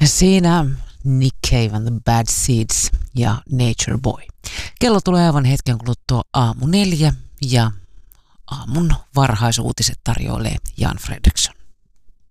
Siinä Nick Cave and the Bad Seeds ja Nature Boy. Kello tulee aivan hetken kuluttua 4:00 ja aamun varhaisuutiset tarjoilee Jan Fredriksson.